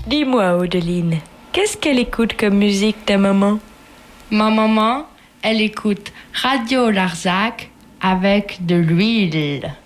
Dis-moi, Audeline, qu'est-ce qu'elle écoute comme musique, ta maman? Ma maman, elle écoute Radio Larzac avec de l'huile.